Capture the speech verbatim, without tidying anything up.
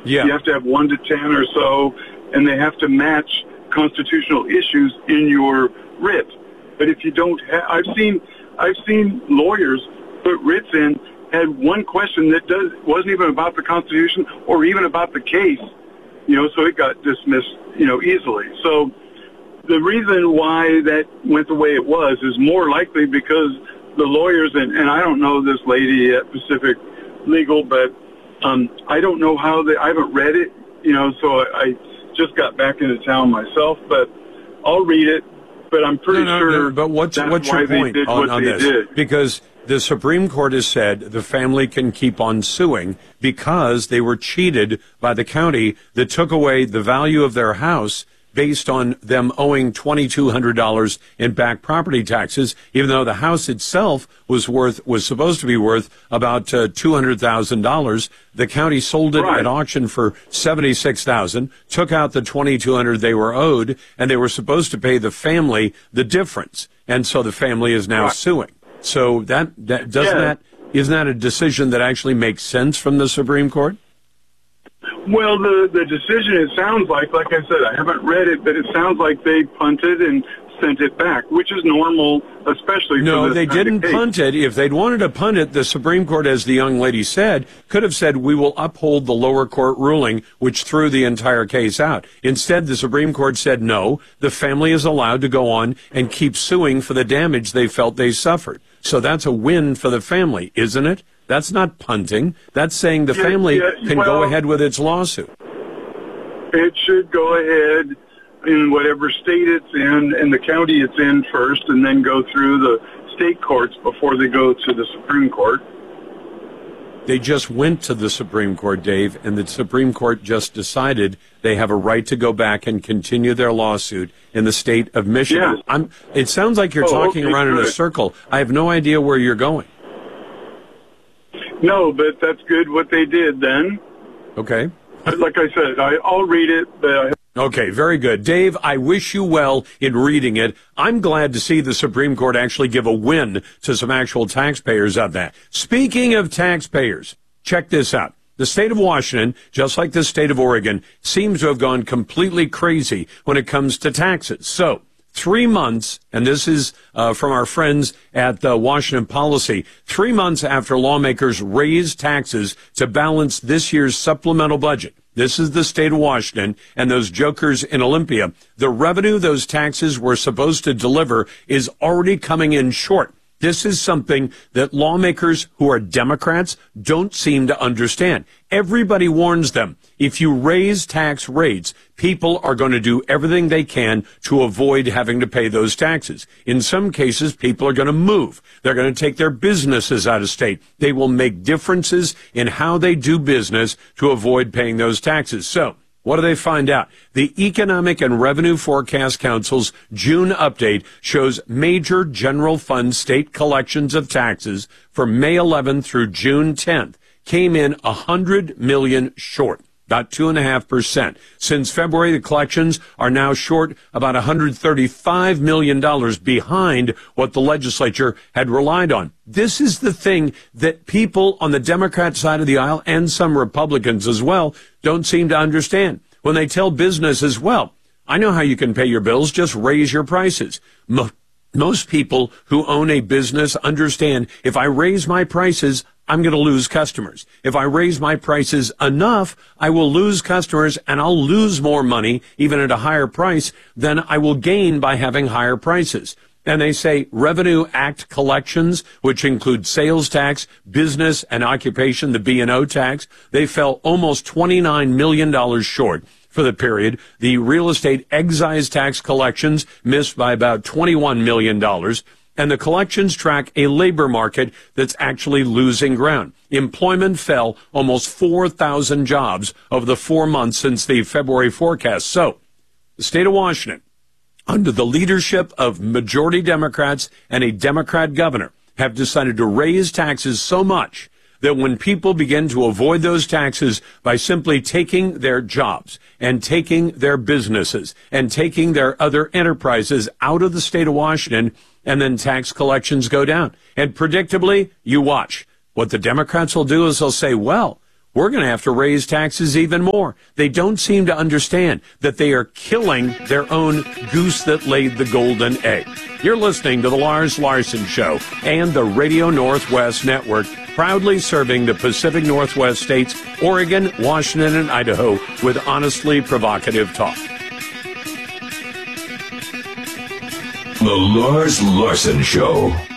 Yeah. You have to have one to ten or so, and they have to match constitutional issues in your writ. But if you don't have, I've seen, I've seen lawyers put writs in, had one question that does wasn't even about the Constitution or even about the case, you know, so it got dismissed, you know, easily. So the reason why that went the way it was is more likely because the lawyers, and, and I don't know this lady at Pacific Legal, but um, I don't know how they, I haven't read it, you know, so I, I just got back into town myself, but I'll read it. But I'm pretty no, no, sure. No, but what's that's what's why your point they did on, what on they this? Did. Because the Supreme Court has said the family can keep on suing because they were cheated by the county that took away the value of their house based on them owing twenty-two hundred dollars in back property taxes, even though the house itself was worth was supposed to be worth about uh, two hundred thousand dollars. The county sold it right. at auction for seventy-six thousand dollars, took out the twenty-two hundred dollars they were owed, and they were supposed to pay the family the difference. And so the family is now right. suing. So that, that doesn't yeah. that isn't that a decision that actually makes sense from the Supreme Court? Well, the, the decision, it sounds like, like I said, I haven't read it, but it sounds like they punted and sent it back, which is normal, especially no, for this they kind didn't of case. punt it. If they'd wanted to punt it, the Supreme Court, as the young lady said, could have said, we will uphold the lower court ruling, which threw the entire case out. Instead, the Supreme Court said, no, the family is allowed to go on and keep suing for the damage they felt they suffered. So that's a win for the family, isn't it? That's not punting. That's saying the yeah, family yeah, can well, go ahead with its lawsuit. It should go ahead in whatever state it's in and the county it's in first, and then go through the state courts before they go to the Supreme Court. They just went to the Supreme Court, Dave, and the Supreme Court just decided they have a right to go back and continue their lawsuit in the state of Michigan. Yeah. I'm, it sounds like you're oh, talking okay, around good. in a circle. I have no idea where you're going. No, but that's good what they did then. Okay. Like I said, I, I'll read it, but I Okay, very good. Dave, I wish you well in reading it. I'm glad to see the Supreme Court actually give a win to some actual taxpayers on that. Speaking of taxpayers, check this out. The state of Washington, just like the state of Oregon, seems to have gone completely crazy when it comes to taxes. So, three months, and this is uh, from our friends at the Washington Policy, three months after lawmakers raised taxes to balance this year's supplemental budget. This is the state of Washington and those jokers in Olympia. The revenue those taxes were supposed to deliver is already coming in short. This is something that lawmakers who are Democrats don't seem to understand. Everybody warns them. If you raise tax rates, people are going to do everything they can to avoid having to pay those taxes. In some cases, people are going to move. They're going to take their businesses out of state. They will make differences in how they do business to avoid paying those taxes. So, what do they find out? The Economic and Revenue Forecast Council's June update shows major general fund state collections of taxes from May eleventh through June tenth came in one hundred million dollars short, about two point five percent. Since February, the collections are now short about one hundred thirty-five million dollars behind what the legislature had relied on. This is the thing that people on the Democrat side of the aisle and some Republicans as well don't seem to understand. When they tell business as well, I know how you can pay your bills, just raise your prices. Mo- most people who own a business understand if I raise my prices, I'm going to lose customers. If I raise my prices enough, I will lose customers and I'll lose more money, even at a higher price, than I will gain by having higher prices. And they say Revenue Act collections, which include sales tax, business and occupation, the B and O tax, they fell almost twenty-nine million dollars short for the period. The real estate excise tax collections missed by about twenty-one million dollars. And the collections track a labor market that's actually losing ground. Employment fell almost four thousand jobs over the four months since the February forecast. So, the state of Washington, under the leadership of majority Democrats and a Democrat governor, have decided to raise taxes so much that when people begin to avoid those taxes by simply taking their jobs and taking their businesses and taking their other enterprises out of the state of Washington, and then tax collections go down. And predictably, you watch. What the Democrats will do is they'll say, well, we're going to have to raise taxes even more. They don't seem to understand that they are killing their own goose that laid the golden egg. You're listening to The Lars Larson Show and the Radio Northwest Network, proudly serving the Pacific Northwest states, Oregon, Washington, and Idaho with honestly provocative talk. The Lars Larson Show.